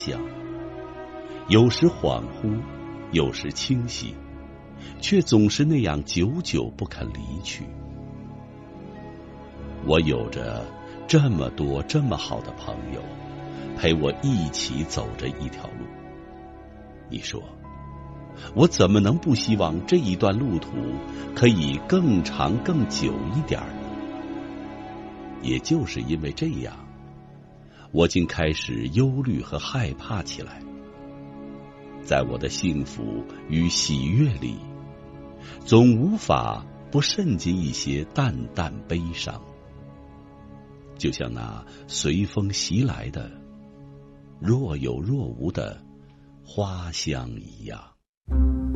有时恍惚，有时清晰，却总是那样久久不肯离去。我有着这么多这么好的朋友，陪我一起走着一条路。你说，我怎么能不希望这一段路途可以更长更久一点呢？也就是因为这样，我竟开始忧虑和害怕起来。在我的幸福与喜悦里，总无法不渗进一些淡淡悲伤，就像那随风袭来的若有若无的花香一样。